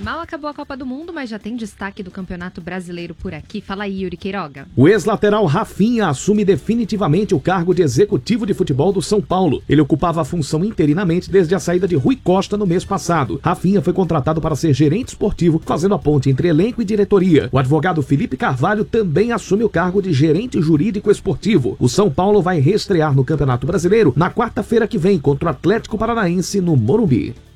Mal acabou a Copa do Mundo, mas já tem destaque do Campeonato Brasileiro por aqui. Fala aí, Yuri Queiroga. O ex-lateral Rafinha assume definitivamente o cargo de executivo de futebol do São Paulo. Ele ocupava a função interinamente desde a saída de Rui Costa no mês passado. Rafinha foi contratado para ser gerente esportivo, fazendo a ponte entre elenco e diretoria. O advogado Felipe Carvalho também assume o cargo de gerente jurídico esportivo. O São Paulo vai reestrear no Campeonato Brasileiro na quarta-feira que vem contra o Atlético Paranaense no Morumbi.